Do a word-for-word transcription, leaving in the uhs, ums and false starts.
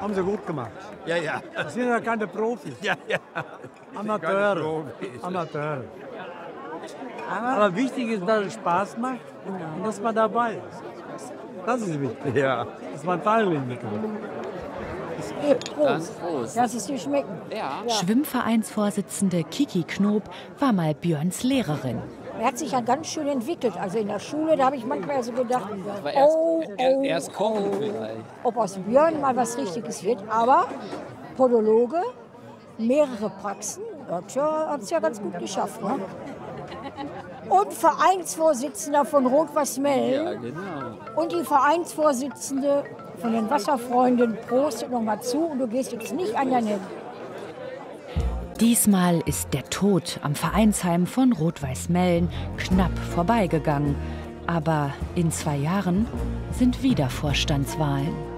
Haben sie gut gemacht. Ja, ja. Das sind ja keine Profis. Ja, ja. Amateure. Profis. Amateure. Aber wichtig ist, dass es Spaß macht und dass man dabei ist. Das ist wichtig. Ja. Dass man teilnehmen kann. Prost. Prost. Lass es dir schmecken. Ja. Schwimmvereinsvorsitzende Kiki Knob war mal Björns Lehrerin. Er hat sich ja ganz schön entwickelt. Also in der Schule, da habe ich manchmal so gedacht, Aber erst, oh, oh, erst kochen oh, vielleicht. ob aus Björn mal was Richtiges wird. Aber Podologe, mehrere Praxen, hat es ja, ja ganz gut geschafft. Ne? Und Vereinsvorsitzender von Rot-Weiß-Mellen. Ja, genau. Und die Vereinsvorsitzende von den Wasserfreunden prostet noch mal zu und du gehst jetzt nicht an deine... Diesmal ist der Tod am Vereinsheim von Rot-Weiß-Mellen knapp vorbeigegangen. Aber in zwei Jahren sind wieder Vorstandswahlen.